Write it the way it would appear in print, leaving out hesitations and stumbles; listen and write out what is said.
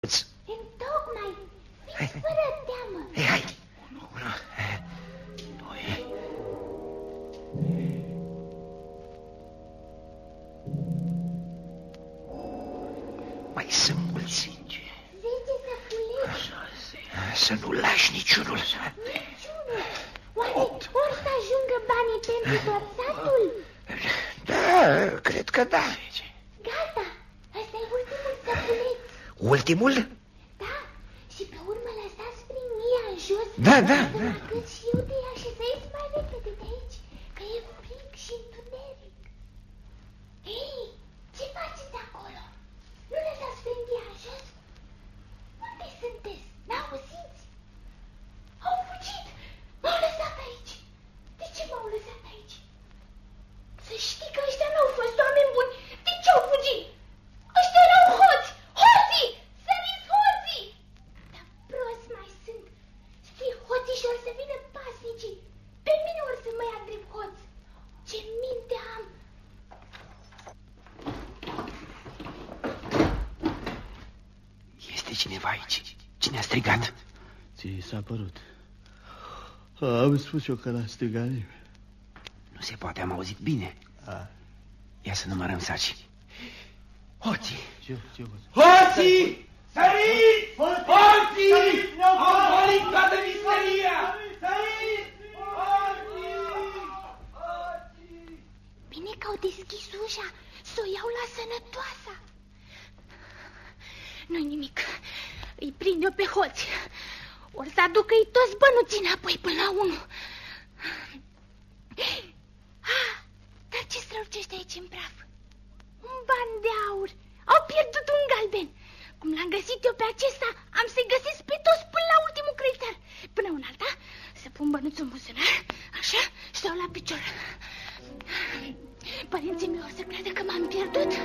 Întocmai, fiți fără teamă. Hai. 1, 2. Mai sunt mulți. 10 săpuleți. Să nu lași niciunul. Niciunul. Oare ori să ajungă banii pentru tot satul? Da, cred că da. Gata, ăsta e ultimul săpuleț. Ultimul? Da, și pe urmă lăsați prin mia în jos. Da. Să mă cât și eu de ea și să ies mai repede de aici, că e frig și întuneric. Ei, ce faceți acolo? Nu lăsați frânghia în jos? Unde sunteți? N-auziți? Au fugit! M-au lăsat aici! De ce m-au lăsat aici? Să știi că ăștia n-au fost oameni buni! De ce au fugit? Ăștia erau hoți! Hoții! Săriți hoții! Dar prost mai sunt! Fie hoții și or să vină pasnicii! Pe mine or să mă ia drept hoț! Ce minte am! Este cineva aici. Cine a strigat? Ți s-a părut. Am spus eu că n-a strigat nimeni. Nu se poate, am auzit bine. Ia să numărăm saci. Hoții! Ce Hoții! Săriți! Hoții! Au golit toată miseria! Săriți! Hoții! Bine că au deschis ușa, s-o iau la sănătoasa. Nu-i nimic, îi prind eu pe hoți. Or să aducă-i toți bănuții înapoi până la 1. Dar ce strălucește aici în praf? Un ban de aur. Au pierdut un galben. Cum l-am găsit eu pe acesta, am să-i găsesc pe toți până la ultimul creditar. Până un alta, să pun bănuțul în buzunar, așa, stau la picior. Părinții mei o să creadă că m-am pierdut.